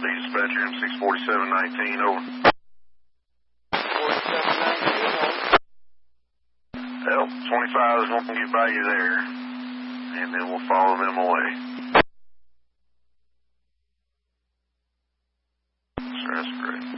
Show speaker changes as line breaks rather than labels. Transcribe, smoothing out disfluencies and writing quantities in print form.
Dispatcher M64719, over.
4719,
Well, 25 is going to get by you there, and then we'll follow them away. Sure, that's correct.